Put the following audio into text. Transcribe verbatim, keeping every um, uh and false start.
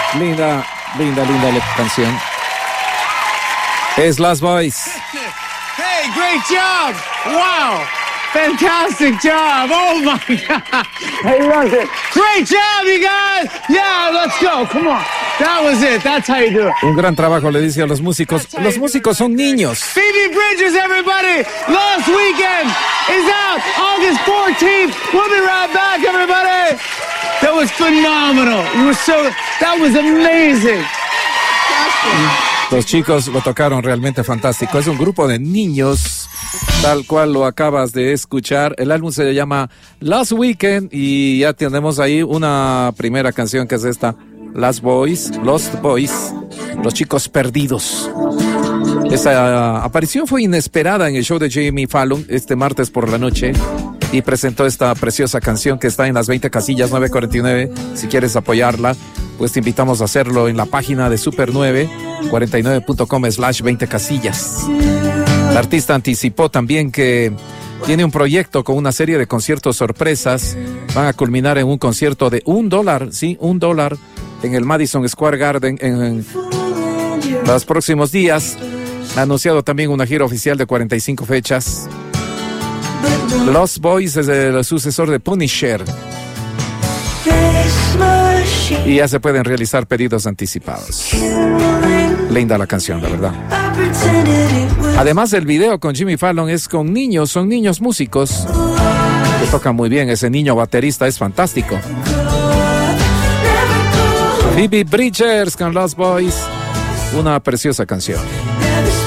Linda, linda, linda la canción. Es Lost Boys. Hey, great job! Wow! Fantastic job! Oh my God! Hey, look it. Great job, you guys! Yeah, let's go. Come on. That was it. That's how you do it. Un gran trabajo, le dice a los músicos. Los músicos son niños. Phoebe Bridgers, everybody! Lost Weekend is out August fourteenth. We'll be right back, everybody! That was phenomenal. You were so... That was amazing. Los chicos lo tocaron realmente fantástico. Es un grupo de niños, tal cual lo acabas de escuchar. El álbum se llama Lost Weekend y ya tenemos ahí una primera canción que es esta, Lost Boys, Lost Boys, los chicos perdidos. Esa aparición fue inesperada en el show de Jimmy Fallon este martes por la noche y presentó esta preciosa canción que está en las veinte casillas nueve cuarenta y nueve. Si quieres apoyarla, pues te invitamos a hacerlo en la página de Super nueve cuarenta y nueve punto com slash veinte casillas. La artista anticipó también que tiene un proyecto con una serie de conciertos sorpresas. Van a culminar en un concierto de un dólar, sí, un dólar en el Madison Square Garden en los próximos días. Ha anunciado también una gira oficial de cuarenta y cinco fechas. Lost Boys es el sucesor de Punisher. Y ya se pueden realizar pedidos anticipados. Linda la canción, la verdad. Además, el video con Jimmy Fallon es con niños, son niños músicos que tocan muy bien. Ese niño baterista es fantástico. Phoebe Bridgers con Lost Boys, una preciosa canción.